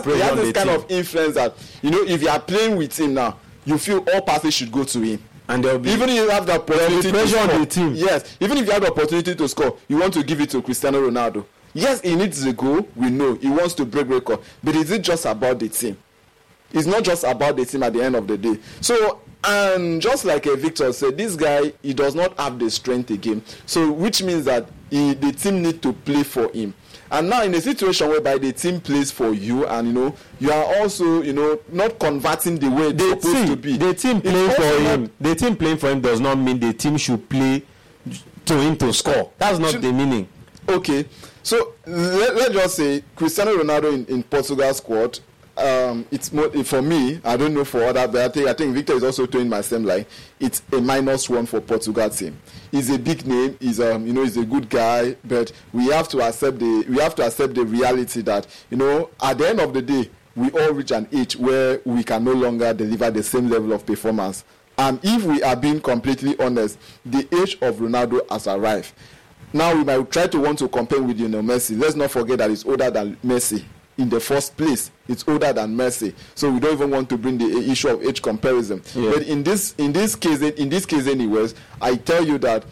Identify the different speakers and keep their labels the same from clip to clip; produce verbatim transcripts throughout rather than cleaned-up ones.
Speaker 1: has, he has this kind team. of influence that, you know, if you are playing with him now, you feel all passes should go to him.
Speaker 2: And there'll be,
Speaker 1: even if you have the opportunity
Speaker 2: to score,
Speaker 1: on
Speaker 2: the team.
Speaker 1: Yes, even if you have the opportunity to score, you want to give it to Cristiano Ronaldo. Yes, he needs the goal. We know he wants to break record, but is it just about the team? It's not just about the team at the end of the day. So, and just like uh, Victor said, this guy, he does not have the strength again. So, which means that he, the team need to play for him. And now in a situation whereby the team plays for you, and you know you are also, you know, not converting the way it's supposed
Speaker 2: team,
Speaker 1: to be.
Speaker 2: The team playing for him, not, the team playing for him does not mean the team should play to him to score. That's not should, the meaning.
Speaker 1: Okay, so let, let's just say Cristiano Ronaldo in, in Portugal squad. Um, it's more for me. I don't know for other, but I think I think Victor is also doing my same line. It's a minus one for Portugal team. He's a big name. He's um, you know, he's a good guy, but we have to accept the we have to accept the reality that, you know, at the end of the day, we all reach an age where we can no longer deliver the same level of performance. And if we are being completely honest, the age of Ronaldo has arrived. Now we might try to want to compare with, you know, Messi. Let's not forget that he's older than Messi. In the first place, it's older than Messi, so we don't even want to bring the issue of age comparison. Yeah. But in this in this case, in this case, anyways, I tell you that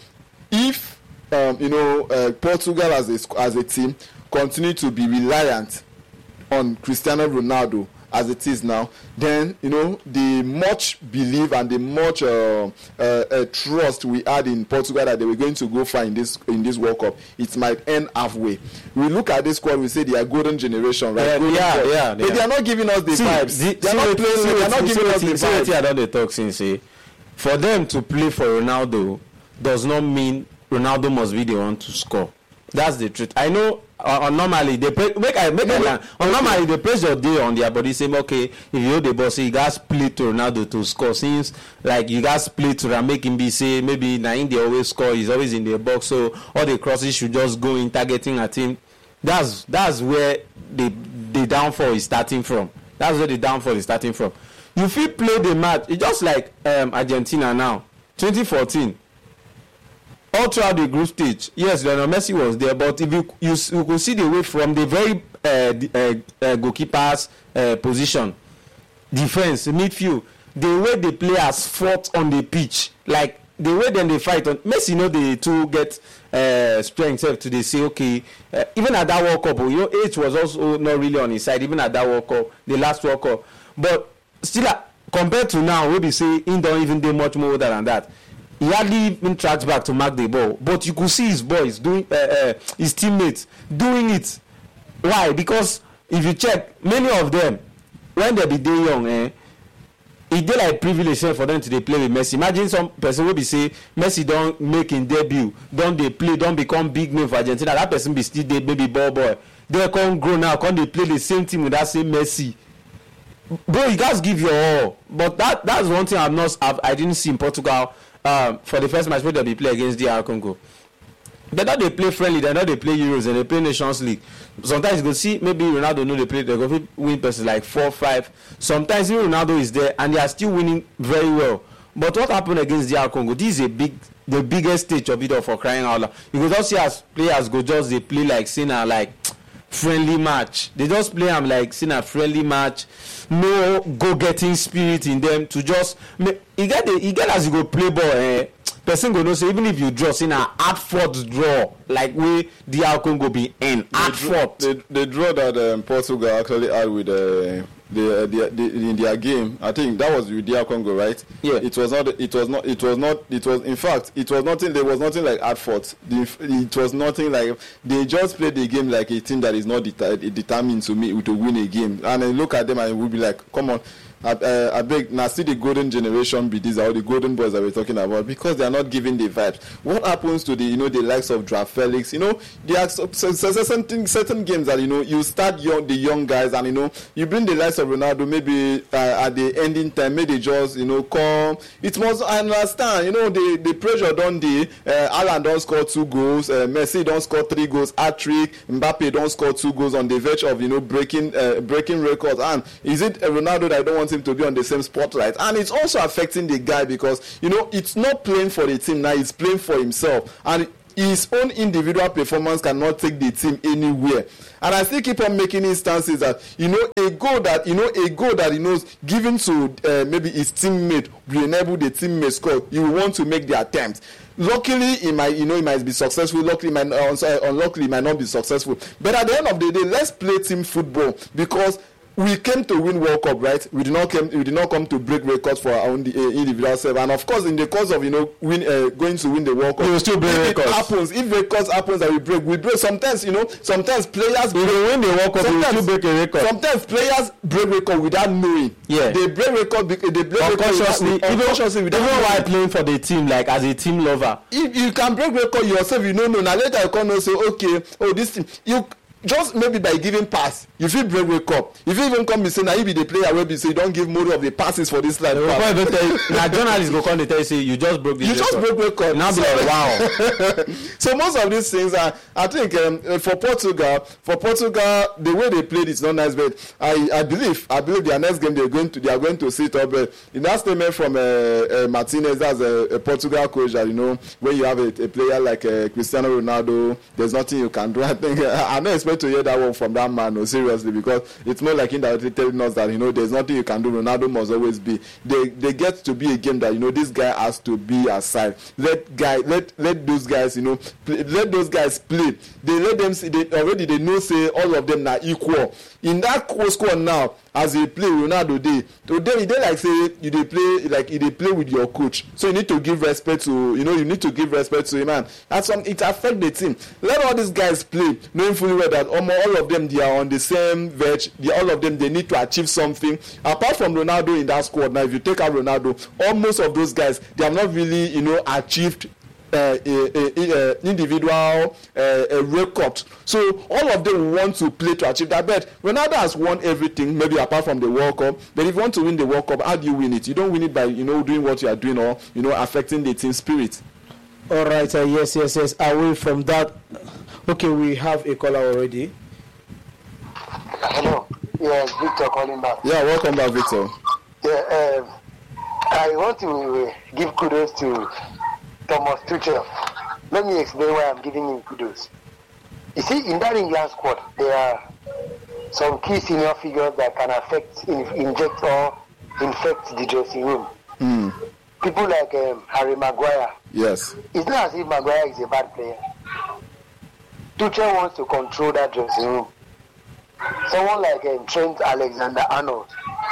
Speaker 1: if um, you know uh, Portugal as a as a team continue to be reliant on Cristiano Ronaldo as it is now, then, you know, the much belief and the much uh, uh, uh, trust we had in Portugal that they were going to go far in this in this World Cup, it might end halfway. We look at this squad, we say they are golden generation, right?
Speaker 2: Uh,
Speaker 1: golden
Speaker 2: yeah,
Speaker 1: squad.
Speaker 2: yeah,
Speaker 1: but
Speaker 2: yeah.
Speaker 1: they are not giving us the
Speaker 2: see,
Speaker 1: vibes.
Speaker 2: The,
Speaker 1: they are not playing.
Speaker 2: See,
Speaker 1: they are not
Speaker 2: see,
Speaker 1: giving
Speaker 2: see,
Speaker 1: us
Speaker 2: see,
Speaker 1: the
Speaker 2: see,
Speaker 1: vibes.
Speaker 2: See, I don't talk since say, for them to play for Ronaldo does not mean Ronaldo must be the one to score. That's the truth. I know. Uh, normally they play, make I make no, I okay. normally they place your day on their body, saying, okay, if you hold the ball, say you guys play to Ronaldo to score. Seems like you guys play to make him be say maybe Nain they always score, he's always in the box, so all the crosses should just go in targeting at him. That's that's where the the downfall is starting from. That's where the downfall is starting from. You feel play the match. It's just like um, Argentina now, twenty fourteen. All throughout the group stage, yes, Lionel Messi was there, but if you you, you could see the way from the very uh, the, uh, uh, goalkeeper's uh, position, defense, midfield, the way the players fought on the pitch, like the way then they fight on Messi, you know, they two get uh, strength to they say, okay, uh, even at that World Cup, you know, age was also not really on his side, even at that World Cup, the last World Cup, but still uh, compared to now, we be say he don't even do much more than that. He hardly even tracks back to mark the ball, but you could see his boys doing, uh, uh, his teammates doing it. Why? Because if you check, many of them, when they be day young, eh, it dey like privilege for them to dey play with Messi. Imagine some person will be say Messi don't make in debut, don't they play, don't become big name for Argentina. That person be still dey baby ball boy. They can't grow now, can't they play the same team with that same Messi? Bro, you guys give your all, but that that's one thing I've not, I've, I didn't see in Portugal. Um, for the first match where they play against D R Congo, they know they play friendly, they know they play Euros and they play Nations League. Sometimes you go see maybe Ronaldo know they play, they go win persons like four, five. Sometimes even Ronaldo is there and they are still winning very well. But what happened against D R Congo? This is a big, the biggest stage of it all, for crying out loud. You go just see as players go just they play like saying a like friendly match. They just play them like saying a friendly match. No go-getting spirit in them to just make, you get the you get as you go play ball, eh, person go know say even if you draw in a hard fought draw like we D R Congo be in hard fought.
Speaker 1: The, the draw that um, Portugal actually had with uh, the, uh, the, the in their game, I think that was with D R Congo, right?
Speaker 2: Yeah.
Speaker 1: It was not. It was not. It was not. It was in fact. It was nothing. There was nothing like hard fought. The, it was nothing like they just played the game like a team that is not det- determined to me to win a game. And then look at them and we'll be like, come on. I, uh, I beg, now see the golden generation be these are all the golden boys that we're talking about because they are not giving the vibes. What happens to the, you know, the likes of Joao Felix? You know, there are certain certain games that, you know, you start young, the young guys, and you know, you bring the likes of Ronaldo. Maybe uh, at the ending time, maybe they just, you know, come. It must I understand, you know, the the pressure don't the uh, Alan don't score two goals, uh, Messi don't score three goals, hat-trick, Mbappe don't score two goals on the verge of, you know, breaking uh, breaking records. And is it uh, Ronaldo that I don't want him to be on the same spotlight? And it's also affecting the guy because, you know, it's not playing for the team now, it's playing for himself. And his own individual performance cannot take the team anywhere. And I still keep on making instances that, you know, a goal that, you know, a goal that he knows given to uh, maybe his teammate will enable the teammate score. You want to make the attempt. Luckily, he might, you know, he might be successful. Luckily, he might, uh, sorry, unluckily, he might not be successful. But at the end of the day, let's play team football, because we came to win World Cup, right? We did not come. We did not come to break records for our own uh, individual self. And of course, in the course of, you know, win, uh, going to win the World Cup,
Speaker 2: we will still break
Speaker 1: if
Speaker 2: records.
Speaker 1: It happens. If records happens that we break, we break. Sometimes, you know, sometimes players.
Speaker 2: If we win the World Cup, we will still break a record.
Speaker 1: Sometimes players break record without knowing.
Speaker 2: Yeah.
Speaker 1: They break record because they break record
Speaker 2: unconsciously.
Speaker 1: without, unconsciously
Speaker 2: even
Speaker 1: without
Speaker 2: while playing for the team, like as a team lover.
Speaker 1: If you can break record yourself, you know, no. Now later you come and say, okay, oh, this team, you. Just maybe by giving pass, if you break record, if you even come and say, now you be the player where be say you don't give more of the passes for this line.
Speaker 2: Now journalists go come and tell you, say you just broke this
Speaker 1: you
Speaker 2: record.
Speaker 1: just broke record.
Speaker 2: Now be like, wow.
Speaker 1: So most of these things are, I think, um, for Portugal, for Portugal, the way they played is not nice. But I, I believe, I believe their next game they're going to, they are going to sit up. But in that statement from uh, uh, Martinez, that's a, a Portugal coach, that, you know, when you have a, a player like uh, Cristiano Ronaldo, there's nothing you can do. I think uh, I'm not expecting to hear that one from that man, no, seriously, because it's more like indirectly telling us that, you know, there's nothing you can do. Ronaldo must always be. They they get to be a game that, you know, this guy has to be aside. Let guy let let those guys, you know, play, let those guys play. They let them see. They already they know say all of them are equal. In that score now, as they play, Ronaldo dey today, they like say you dey play like they play with your coach. So you need to give respect to, you know, you need to give respect to him, man. And some it affect the team. Let all these guys play, knowing fully well that almost all of them they are on the same verge. They, all of them they need to achieve something. Apart from Ronaldo in that squad, now if you take out Ronaldo, almost of those guys they have not really, you know, achieved Uh, a, a, a individual uh, a record. So all of them want to play to achieve that. But Ronaldo has won everything, maybe apart from the World Cup. But if you want to win the World Cup, how do you win it? You don't win it by, you know, doing what you are doing or, you know, affecting the team spirit.
Speaker 3: All right. Uh, yes, yes, yes. Away from that. Okay, we have a caller already.
Speaker 4: Hello. Yes, Victor calling back.
Speaker 1: Yeah, welcome back, Victor.
Speaker 4: Yeah, um, I want to uh, give kudos to Thomas Tuchel. Let me explain why I'm giving him kudos. You see, in that England squad, there are some key senior figures that can affect, inject or infect the dressing room.
Speaker 1: Mm.
Speaker 4: People like um, Harry Maguire.
Speaker 1: Yes.
Speaker 4: It's not as if Maguire is a bad player. Tuchel wants to control that dressing room. Someone like um, Trent Alexander-Arnold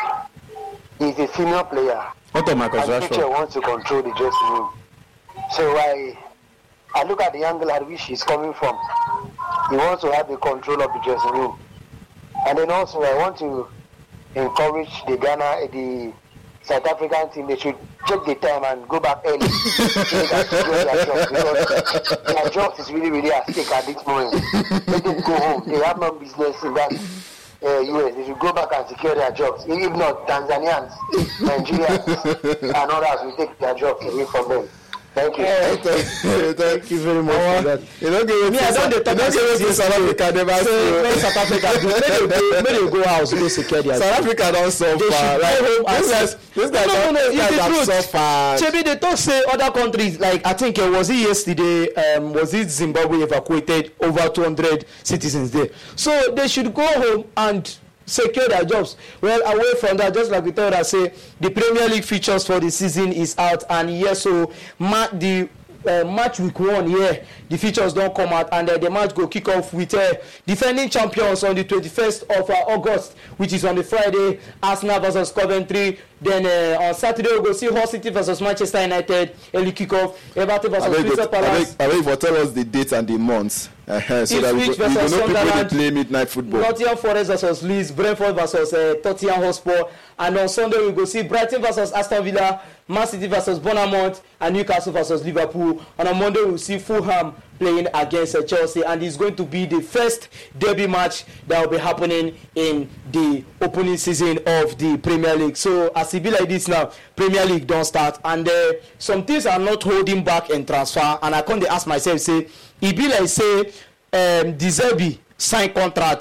Speaker 4: is a senior player.
Speaker 2: What of Marcus
Speaker 4: and
Speaker 2: Rashford?
Speaker 4: Tuchel wants to control the dressing room. So I, I look at the angle at which he's coming from. He wants to have the control of the dressing room. And then also I want to encourage the Ghana, the South African team, they should check the time and go back early so they can secure their jobs, because their jobs is really, really at stake at this moment. Let them go home. They have no business in that uh, U S. They should go back and secure their jobs. If not, Tanzanians, Nigerians, and others will take their jobs away from them. Thank you.
Speaker 1: Oh, thank, thank you very much for that. You don't give
Speaker 3: Me, I don't dey talk
Speaker 1: to South Africa. Never
Speaker 3: Say, when South Africa do, when they go, when they go house, go secure their.
Speaker 1: South Africa don't suffer.
Speaker 3: They should
Speaker 1: Like,
Speaker 3: go home and
Speaker 1: these guys, these guys,
Speaker 3: no, no, no,
Speaker 1: these guys
Speaker 3: it's the
Speaker 1: have
Speaker 3: truth.
Speaker 1: suffered.
Speaker 3: Chebi, they talk say other countries, like I think uh, was it yesterday, um, was it Zimbabwe evacuated over two hundred citizens there. So they should go home and secure their jobs. Well, away from that, just like we told us, say the Premier League features for the season is out, and yes, so ma- the Uh, match week one here, yeah, the features don't come out, and uh, the match go kick off with uh, defending champions on the twenty-first of uh, August, which is on the Friday, Arsenal versus Coventry. Then uh, on Saturday we go see Hull City versus Manchester United, early kick off, Everton versus Crystal Palace.
Speaker 1: I will tell us the date and the months, uh, so that we go, we go know people they play midnight football.
Speaker 3: Nottingham Forest versus Leeds, Brentford versus uh, Tottenham Hotspur, and on Sunday we go see Brighton versus Aston Villa, Man City versus Bournemouth, and Newcastle versus Liverpool. And on Monday we'll see Fulham playing against uh, Chelsea, and it's going to be the first derby match that will be happening in the opening season of the Premier League. So as it be like this now, Premier League don't start, and uh, some things are not holding back in transfer, and I can't ask myself, say, it be like say um, De Zerbi sign contracts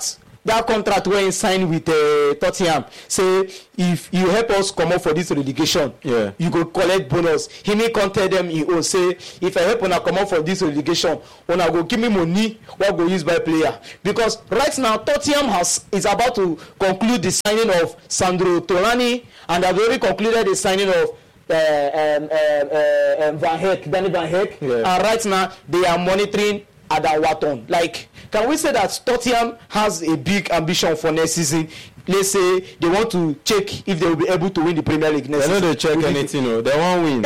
Speaker 3: that contract wey he sign with uh, Tottenham say if you help us comot for this relegation
Speaker 2: yeah.
Speaker 3: you go collect bonus. He may come tell them he own say if I help una comot for this relegation una go give me money wey go use buy player, because right now Tottenham has is about to conclude the signing of Sandro Tonali and have already concluded the signing of Uh, um, um, uh, um, Van Heck, Danny Van Heck,
Speaker 2: yeah.
Speaker 3: and right now they are monitoring Adam Wharton. Like, can we say that Tottenham has a big ambition for next season? Let's say they want to check if they will be able to win the Premier League next
Speaker 2: season. They know
Speaker 3: season.
Speaker 2: they check anything, no. They won't win.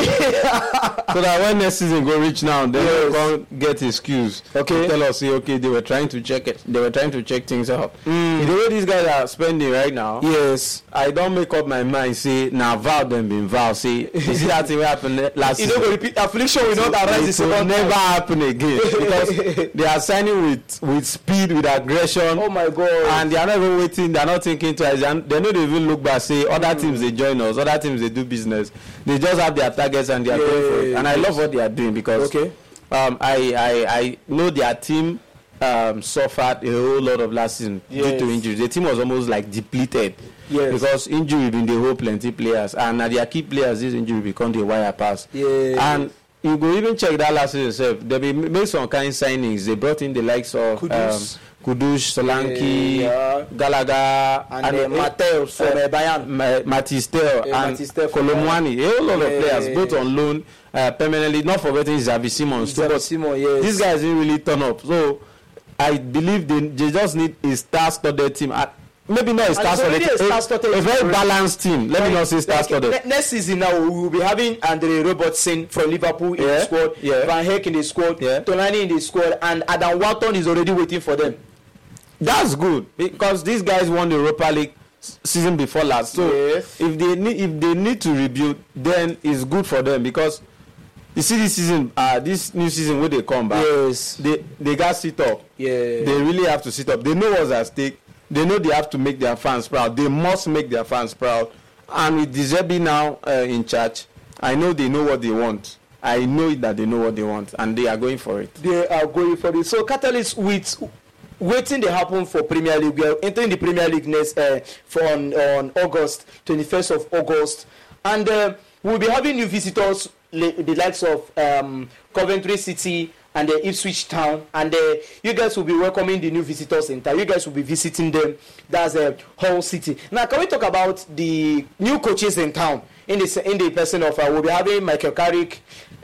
Speaker 2: So that when next season go reach now, they yes. won't get excuse.
Speaker 3: Okay.
Speaker 2: Tell us, say, okay, they were trying to check it. They were trying to check things out. Mm. The way these guys are spending right now,
Speaker 3: yes,
Speaker 2: I don't make up my mind. Say now, vow them been vow. Say, you see that thing happened last
Speaker 3: you
Speaker 2: season?
Speaker 3: You know, repeat affliction will not arise.
Speaker 2: It will never happen again because they are signing with with speed, with aggression.
Speaker 3: Oh my God!
Speaker 2: And they are not even waiting. They are not thinking twice. They are, they know they even look back, say other mm. teams they join us, other teams they do business. They just have their targets and they are yeah, going for it. And I love what they are doing because
Speaker 3: okay.
Speaker 2: um, I, I I know their team um, suffered a whole lot of last season yes. due to injuries. The team was almost like depleted yes. because injury been the whole plenty players, and now their key players this injury become the wire pass.
Speaker 3: Yeah.
Speaker 2: And you go even check that last season itself. They be made some kind of signings. They brought in the likes of Kudus. Um, Kudus, Solanke, yeah. Gallagher,
Speaker 3: and, and uh, Mateus from uh, Bayern,
Speaker 2: Ma- Matistel,
Speaker 3: yeah,
Speaker 2: and
Speaker 3: Kolomwani.
Speaker 2: A whole lot yeah. of players, both on loan, uh, permanently. Not forgetting Xavi Simons.
Speaker 3: Xavi Simons, yes.
Speaker 2: These guys didn't really turn up. So I believe they, they just need a star-studded team. Uh, maybe not a star-studded team, a, a, a very balanced team. Let like, me not say star-studded.
Speaker 3: Like, next season now we will be having Andre Robertson from Liverpool in
Speaker 2: yeah.
Speaker 3: the squad,
Speaker 2: yeah.
Speaker 3: Van Heck in the squad,
Speaker 2: yeah.
Speaker 3: Tonali in the squad, and Adam Wharton is already waiting for them.
Speaker 2: That's good because these guys won the Europa League season before last. So
Speaker 3: yes.
Speaker 2: if they need if they need to rebuild, then it's good for them because you see this season, uh, this new season when they come back,
Speaker 3: yes,
Speaker 2: they they got sit up.
Speaker 3: Yeah,
Speaker 2: they really have to sit up. They know what's at stake. They know they have to make their fans proud. They must make their fans proud. And with De Zerbi now uh, in charge, I know they know what they want. I know that they know what they want, and they are going for it.
Speaker 3: They are going for it. So Catalyst with. Waiting to happen for Premier League. We are entering the Premier League next uh, for on, on August twenty-first of August, and uh, we'll be having new visitors, the likes of um, Coventry City and uh, Ipswich Town, and uh, you guys will be welcoming the new visitors in town. You guys will be visiting them. That's uh, Hull City. Now, can we talk about the new coaches in town? In the in the person of uh, we'll be having Michael Carrick,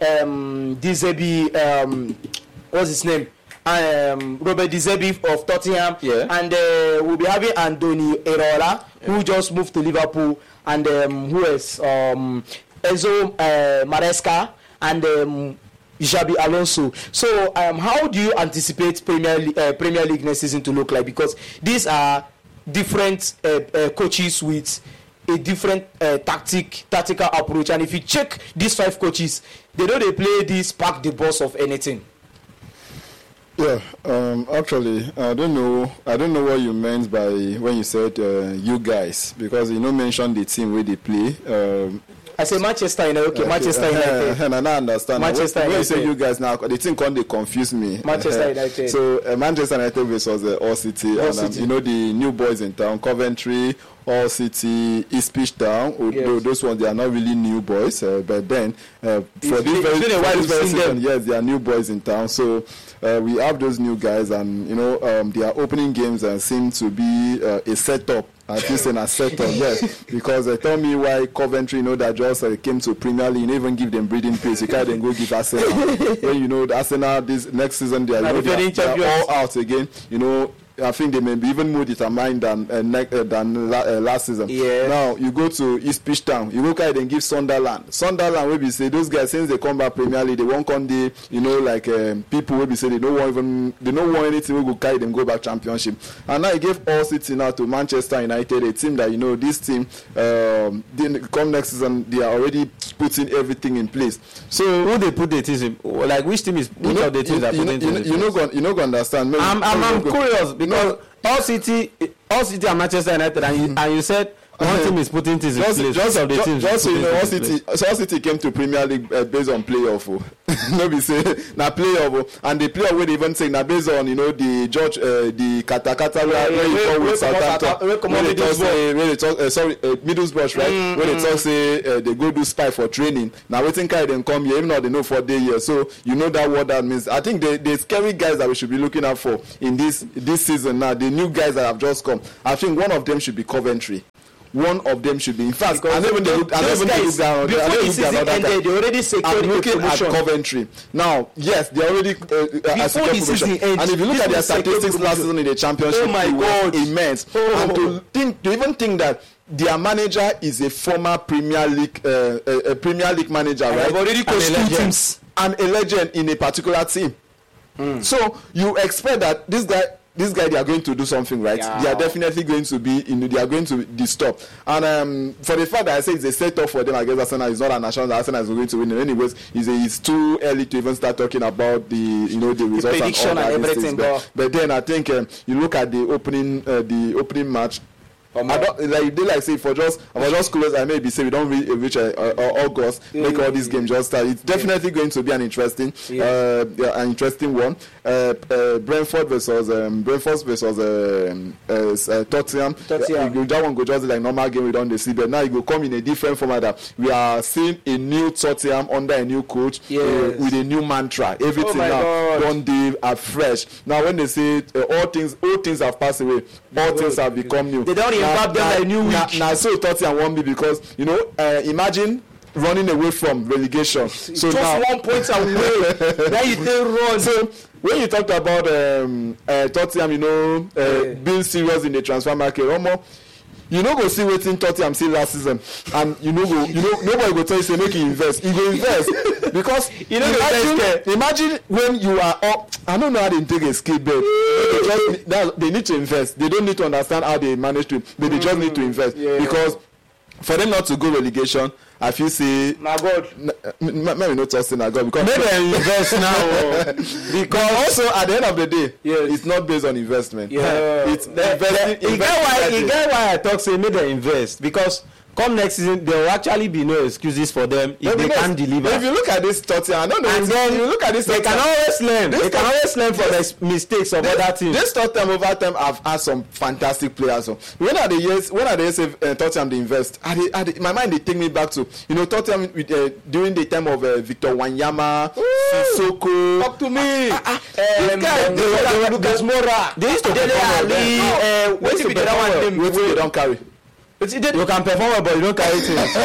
Speaker 3: um, De Zerbi, um, what's his name? Um, Robert De Zerbi of Tottenham,
Speaker 2: yeah.
Speaker 3: and uh, we'll be having Andoni Iraola, yeah. who just moved to Liverpool, and um, who else? Um, Enzo uh, Maresca and um, Xabi Alonso. So, um, how do you anticipate Premier Le- uh, Premier League next season to look like? Because these are different uh, uh, coaches with a different uh, tactic, tactical approach, and if you check these five coaches, they know they play this pack the boss of anything.
Speaker 1: Yeah, um, actually, I don't know. I don't know what you meant by when you said uh, you guys, because you know mentioned the team where they play. Um,
Speaker 3: I say Manchester United. Okay, okay. Manchester United.
Speaker 1: Uh, and I understand.
Speaker 3: Manchester
Speaker 1: when, when
Speaker 3: United.
Speaker 1: you say you guys now, the thing can't they confuse me.
Speaker 3: Manchester United.
Speaker 1: So uh, Manchester United versus uh, All City,
Speaker 3: All
Speaker 1: and um,
Speaker 3: City.
Speaker 1: you know the new boys in town, Coventry, All City, Ipswich Town.
Speaker 3: Yes.
Speaker 1: Those ones they are not really new boys, uh, but then uh, for
Speaker 3: it's
Speaker 1: this
Speaker 3: been,
Speaker 1: very,
Speaker 3: it's been a while
Speaker 1: for this very
Speaker 3: we've seen
Speaker 1: season,
Speaker 3: them.
Speaker 1: yes, they are new boys in town. So. Uh, we have those new guys, and you know um, their opening games uh, seem to be uh, a setup. At least in a setup, yes. Because they tell me why Coventry, you know, that just uh, came to Premier League, you don't even give them breathing space. You can't then go give Arsenal. When you know the Arsenal this next season, they are, you know, they are, they are all out again. You know. I think they may be even more determined than uh, ne- uh, than la- uh, last season.
Speaker 3: Yeah.
Speaker 1: Now you go to Ipswich Town, you go carry and give Sunderland. Sunderland will be say those guys since they come back Premier League, they won't come there. You know, like um, people will be say they don't want even they don't want anything. We go carry them go back Championship. And now he gave All City now to Manchester United, a team that you know this team um, didn't come next season. They are already putting everything in place. So
Speaker 2: who they put the teams in? Like which team is which
Speaker 1: you know,
Speaker 2: of the teams
Speaker 1: you,
Speaker 2: are
Speaker 1: you,
Speaker 2: putting
Speaker 1: you,
Speaker 2: in?
Speaker 1: you know, you know, you know, go understand. Maybe,
Speaker 2: I'm I'm, I'm
Speaker 1: go,
Speaker 2: curious because
Speaker 1: no.
Speaker 2: All City, All City and Manchester United, and you, and you said one team is putting things in
Speaker 1: Just,
Speaker 2: place.
Speaker 1: just,
Speaker 2: of the
Speaker 1: just,
Speaker 2: teams
Speaker 1: just so you know, Hull
Speaker 2: putting things in
Speaker 1: City, so Hull City came to Premier League uh, based on playoff. Oh. No, be say na playoff, oh. And the playoff wey they even say na based on you know the judge, uh, the katakata
Speaker 3: Yeah,
Speaker 1: where
Speaker 3: yeah,
Speaker 1: you
Speaker 3: where-
Speaker 1: come
Speaker 3: where
Speaker 1: with
Speaker 3: come out
Speaker 1: Southampton,
Speaker 3: at- where come
Speaker 1: where
Speaker 3: out
Speaker 1: they talk
Speaker 3: Middlesbrough.
Speaker 1: say, where they talk, uh, sorry, uh, Middlesbrough, right?
Speaker 3: Mm,
Speaker 1: Where they
Speaker 3: mm.
Speaker 1: talk say uh, they go do spy for training. Now waiting carry them come here, even though they know for day here. So you know that what that means. I think the the scary guys that we should be looking out for in this this season now, the new guys that have just come. I think one of them should be Coventry. One of them should be. In fact, I never they look. I
Speaker 3: Those
Speaker 1: never they
Speaker 3: guys,
Speaker 1: look down. I
Speaker 3: before
Speaker 1: never
Speaker 3: the
Speaker 1: look
Speaker 3: season
Speaker 1: down on that guy.
Speaker 3: ended, they already secured
Speaker 1: I'm
Speaker 3: the
Speaker 1: looking at
Speaker 3: promotion.
Speaker 1: Coventry now. Yes, they already uh, uh,
Speaker 3: Before
Speaker 1: secured
Speaker 3: the season
Speaker 1: promotion.
Speaker 3: ends,
Speaker 1: And if you look at
Speaker 3: people
Speaker 1: their
Speaker 3: secured
Speaker 1: statistics last
Speaker 3: promotion.
Speaker 1: season in the championship,
Speaker 3: Oh my
Speaker 1: it was
Speaker 3: God.
Speaker 1: immense.
Speaker 3: Oh.
Speaker 1: And to think, to even think that their manager is a former Premier League, uh, a, a Premier League manager,
Speaker 3: And
Speaker 1: right?
Speaker 3: they've already
Speaker 1: And
Speaker 3: coached
Speaker 1: a
Speaker 3: two
Speaker 1: legend.
Speaker 3: teams.
Speaker 1: And a legend in a particular team. So you expect that this guy, this guy, they are going to do something, right?
Speaker 3: Yeah.
Speaker 1: They are definitely going to be, you know, they are going to disturb. And um, for the fact that I say it's a setup for them against Arsenal, it's not an assurance that Arsenal is going to win. Anyways, it's, a, it's too early to even start talking about the, you know, the results
Speaker 3: prediction
Speaker 1: and all
Speaker 3: and
Speaker 1: that these
Speaker 3: everything,
Speaker 1: things. But, but then I think um, you look at the opening, uh, the opening match. I don't like they like say for just for just close. I maybe say we don't re- reach uh, uh, August.
Speaker 3: Yeah,
Speaker 1: make all
Speaker 3: yeah,
Speaker 1: these
Speaker 3: yeah.
Speaker 1: games just start. It's definitely going to be an interesting,
Speaker 3: Yeah.
Speaker 1: uh, yeah, an interesting one. Uh, uh, Brentford versus um, Brentford versus um, uh, uh, Tottenham.
Speaker 3: Tottenham.
Speaker 1: Yeah, that one go just like normal game we don't dey see, but now it will come in a different format. That we are seeing a new Tottenham under a new coach,
Speaker 3: Yes.
Speaker 1: uh, with a new mantra. Everything
Speaker 3: Oh my
Speaker 1: now
Speaker 3: God.
Speaker 1: don't dey afresh. Now when they say uh, all things, all things have passed away, all things have become new.
Speaker 3: They don't
Speaker 1: Now-
Speaker 3: invite them
Speaker 1: now-
Speaker 3: like new
Speaker 1: now-
Speaker 3: week.
Speaker 1: Now so Tottenham won't be because you know uh, imagine running away from relegation. So
Speaker 3: Just
Speaker 1: now
Speaker 3: one point away. Then you take run.
Speaker 1: so when you talked about um, uh, Tottenham, you know, uh,
Speaker 3: Yeah.
Speaker 1: being serious in the transfer market, Omo, you know go see wetin Tottenham see last season, and you know go, you know nobody go tell you say make you invest. You go invest because
Speaker 3: You know go
Speaker 1: imagine,
Speaker 3: invest
Speaker 1: imagine when you are up. I don't know how they take a skill bet. They just that, they need to invest. They don't need to understand how they manage to, but they just need to invest
Speaker 3: Yeah.
Speaker 1: because for them not to go relegation, I feel say.
Speaker 3: My God.
Speaker 1: Maybe not trusting that God because
Speaker 2: Make them invest now. oh.
Speaker 1: because also at the end of the day,
Speaker 3: Yes.
Speaker 1: it's not based on investment.
Speaker 3: Yeah.
Speaker 1: It's investing.
Speaker 2: You get why you
Speaker 1: investing-
Speaker 2: get why I talk say make them invest because come next season there will actually be no excuses for them if
Speaker 1: But
Speaker 2: they
Speaker 1: because-
Speaker 2: can't deliver.
Speaker 1: If you look at this Tottenham, I don't know.
Speaker 2: And
Speaker 1: if
Speaker 2: then
Speaker 1: you look at this
Speaker 2: they
Speaker 1: Tottenham,
Speaker 2: can always learn.
Speaker 1: This
Speaker 2: They can
Speaker 1: Tot-
Speaker 2: always learn from the s- mistakes of other teams.
Speaker 1: This Tottenham over time have had some fantastic players. So when are the years? When are the years uh, Tottenham they invest? Are they, are they, my mind they take me back to you know Tottenham with, uh, during the time of uh, Victor Wanyama, Sissoko.
Speaker 3: Talk to me.
Speaker 1: Um,
Speaker 3: Um,
Speaker 1: guy,
Speaker 3: um,
Speaker 1: they were- they were-
Speaker 3: Lucas Moura.
Speaker 2: They used to
Speaker 3: Dele
Speaker 2: perform well
Speaker 3: Ali.
Speaker 2: then.
Speaker 3: Uh,
Speaker 1: Wait
Speaker 3: Wetin
Speaker 1: till
Speaker 3: be
Speaker 1: they
Speaker 3: the other one?
Speaker 1: don't
Speaker 3: Dem
Speaker 1: wait till they
Speaker 3: wey-
Speaker 1: don't carry.
Speaker 3: Wetin dey-
Speaker 2: You can perform well, but you don't carry things.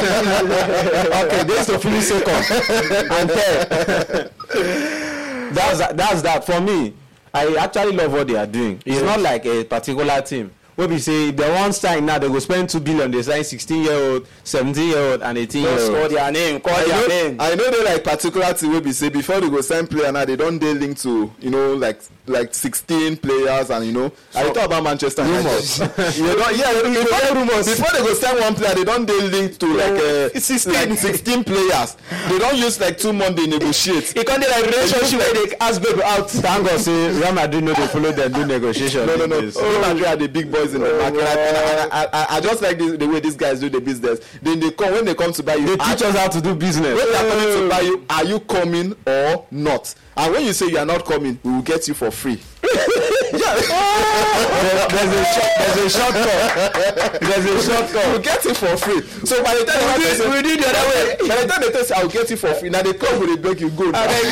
Speaker 2: Okay, they used to finish second and third. That's that's that for me. I actually love what they are doing. It's
Speaker 3: Yes.
Speaker 2: not like a particular team. Wey be say if they wan sign now, they go spend two billion. They sign sixteen year old, seventeen year old, and eighteen year
Speaker 3: Just call
Speaker 2: old.
Speaker 3: their name. Call
Speaker 1: I
Speaker 3: their
Speaker 1: know,
Speaker 3: name.
Speaker 1: I know they like particular team wey be say before they go sign player now they don dey linked to you know like like sixteen players and you know I dey talk about Manchester
Speaker 2: Rumours.
Speaker 1: United. You don yeah before they,
Speaker 3: rumours.
Speaker 1: before they go sign one player they don dey linked to like uh,
Speaker 3: sixteen.
Speaker 1: like sixteen players. They don use like two months dey negotiate.
Speaker 3: E come dey like relationship wey dey ask babe out.
Speaker 2: Thank God say Real Madrid no dey follow them do negotiation.
Speaker 1: No no no.
Speaker 2: these days.
Speaker 1: Real Madrid are the big boys in the
Speaker 3: Oh,
Speaker 1: market.
Speaker 3: wow.
Speaker 1: And I, I, I, I just like this, the way these guys do the business. Then they come when they come to buy you.
Speaker 2: They teach us how to do business.
Speaker 1: When they are coming to buy you, are you coming or not? And when you say you are not coming, we will get you for free.
Speaker 2: There- there's a short, there's a shortcut. There's a
Speaker 1: We'll
Speaker 2: shortcut.
Speaker 1: get it for free. So by the time
Speaker 3: We
Speaker 1: they
Speaker 3: did-
Speaker 1: say,
Speaker 3: we did the other way.
Speaker 1: by the time they tell you, I'll get it for free. Now they come with a beg you good.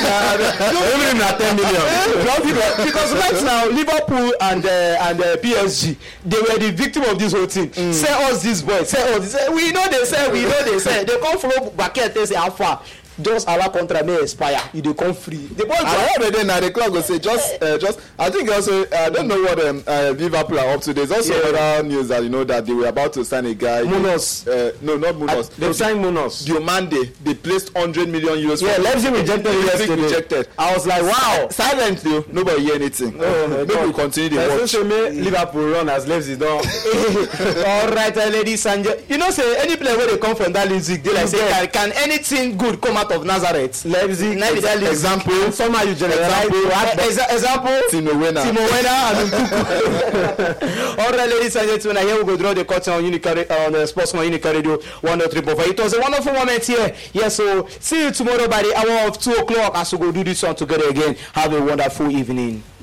Speaker 2: Even na ten million.
Speaker 3: Don't people, because right now Liverpool and uh, and uh, P S G they were the victim of this whole thing. Mm. Sell us this boy, sell us this. Say, we know they sell, we know they sell. They come follow Baket and say how far. Just our contract may expire. You dey come free. The boy
Speaker 1: I heard the day now the club go say just uh, just I think also uh, I don't know what um, uh, Liverpool are up to. There's also
Speaker 3: Yeah.
Speaker 1: other news that you know that they were about to sign a guy.
Speaker 3: Munoz.
Speaker 1: Uh, no, not Munoz.
Speaker 2: They signed Munoz.
Speaker 1: Diomande. They placed one hundred million euros.
Speaker 2: Yeah,
Speaker 1: for
Speaker 2: Leipzig rejected it
Speaker 1: Leipzig
Speaker 2: yesterday.
Speaker 1: rejected.
Speaker 2: I was like, wow.
Speaker 1: Silently, nobody hear anything.
Speaker 3: No, no,
Speaker 1: Maybe
Speaker 3: no.
Speaker 1: we continue the
Speaker 2: Person
Speaker 1: watch.
Speaker 2: say make Liverpool run as Leipzig don.
Speaker 3: all right, uh, ladies and gen- you know say any player wey dey come from that league dey like say can, can anything good come out out of Nazareth.
Speaker 2: Leipzig,
Speaker 3: Now be that Leipzig.
Speaker 2: example, somehow you generalize.
Speaker 3: Example, exa- example
Speaker 1: Timo Werner.
Speaker 3: Timo Werner and Nkunku. All right, ladies and gentlemen, here we go draw the curtain on Unica, on the Sportsman Unica Radio one oh three point five. It was a wonderful moment here. Yes, so see you tomorrow by the hour of two o'clock as we go do this one together again. Have a wonderful evening.